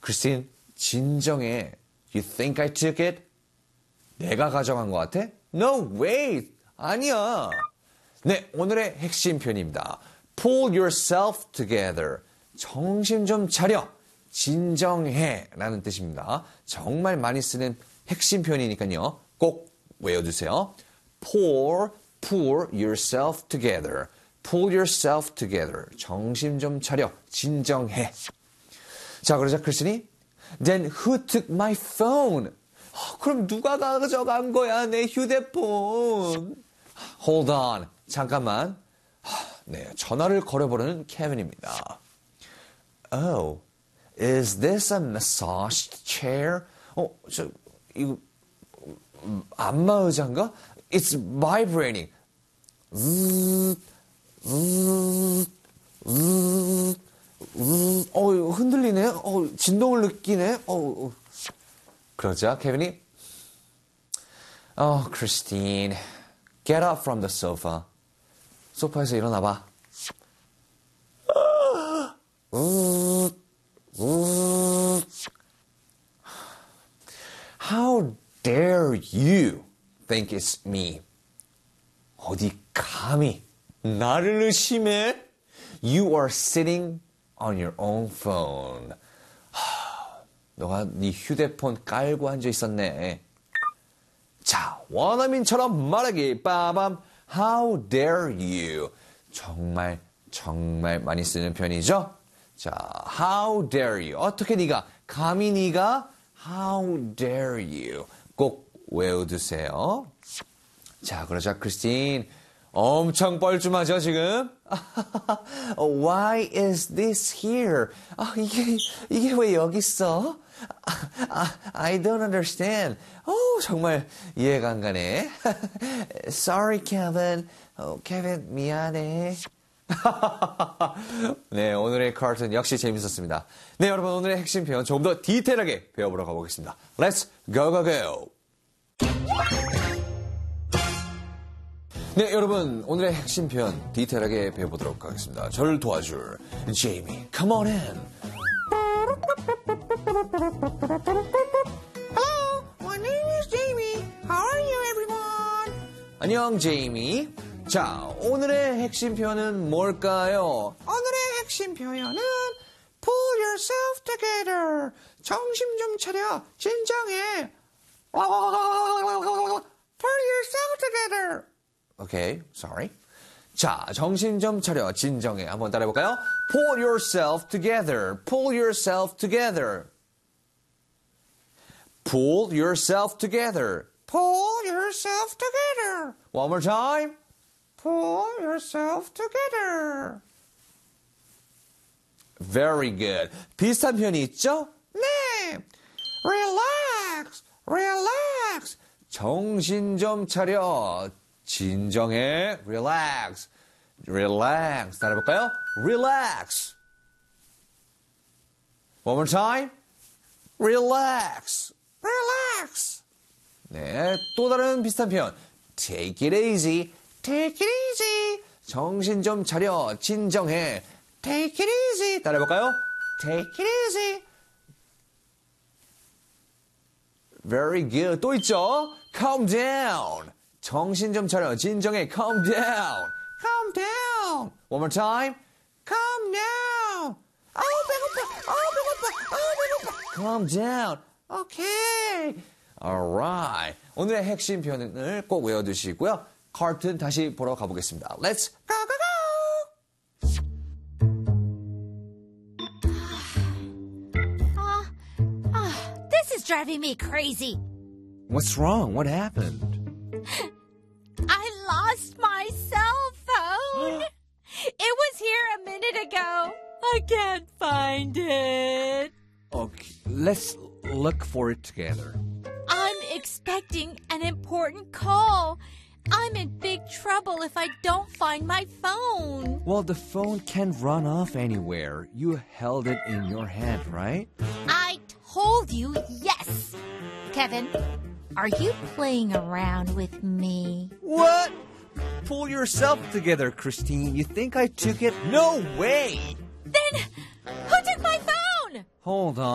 크리스틴, 진정해. You think I took it? 내가 가져간 것 같아? No way! 아니야. 네, 오늘의 핵심 표현입니다. Pull yourself together. 정신 좀 차려. 진정해. 라는 뜻입니다. 정말 많이 쓰는 핵심 표현이니까요. 꼭 외워두세요. Pull yourself together. Pull yourself together. 정신 좀 차려. 진정해. 자, 그러자 크리스틴이 Then who took my phone? 그럼 누가 가져간 거야, 내 휴대폰? Hold on. 잠깐만. 네, 전화를 걸어보려는 케빈입니다. Oh, is this a massage chair? 이거 안마 의자인가? It's vibrating. 흔들리네. 진동을 느끼네. 그러자 케빈이 Christine, get up from the sofa. 소파에서 일어나봐. How dare you think it's me? 어디 감히 나를 의심해? You are sitting on your own phone. 너가 네 휴대폰 깔고 앉아 있었네. 자, 원어민처럼 말하기 빠밤. How dare you? 정말 많이 쓰는 편이죠. 자, how dare you? 어떻게 네가 감히 네가 how dare you? 꼭 외워두세요. 자, 그러자 크리스틴 엄청 뻘쭘하죠 지금? Why is this here? 이게 왜 여기 있어? I don't understand. 정말 이해가 안 가네. Sorry, Kevin. Kevin 미안해. 네, 오늘의 카툰 역시 재밌었습니다. 네, 여러분 오늘의 핵심 표현 조금 더 디테일하게 배워보러 가보겠습니다. Let's go. 네, 여러분 오늘의 핵심 표현 디테일하게 배워보도록 하겠습니다. 저를 도와줄 제이미, come on in. Hello, my name is Jamie. How are you, everyone? 안녕, 제이미. 자, 오늘의 핵심 표현은 뭘까요? 오늘의 핵심 표현은 Pull yourself together. 정신 좀 차려. 진정해. Pull yourself together. Okay, sorry. 자, 정신 좀 차려. 진정해. 한번 따라해볼까요? Pull yourself together. Pull yourself together. Pull yourself together. Pull yourself together. One more time. Pull yourself together. Very good. 비슷한 표현이 있죠? 네. Relax. Relax. 정신 좀 차려. 진정해. Relax. Relax. 따라해볼까요? Relax. One more time. Relax. Relax. 네, 또 다른 비슷한 표현. Take it easy. Take it easy. 정신 좀 차려. 진정해. Take it easy. 따라해볼까요? Take it easy. Very good. 또 있죠? Calm down. 정신 좀 차려. 진정해. Calm down. Calm down. One more time. Calm down. 배고파. 배고파. Calm down. Okay. Alright. 오늘의 핵심 표현을 꼭 외워두시고요. 카툰 다시 보러 가보겠습니다. Let's Go, go, go. This is driving me crazy. What's wrong? What happened? I lost my cell phone. It was here a minute ago. I can't find it. Okay, let's look for it together. I'm expecting an important call. I'm in big trouble if I don't find my phone. Well, the phone can't run off anywhere. You held it in your hand, right? I told you yes. Kevin, are you playing around with me? What? Pull yourself together, Christine. You think I took it? No way! Then who took my phone? Hold on.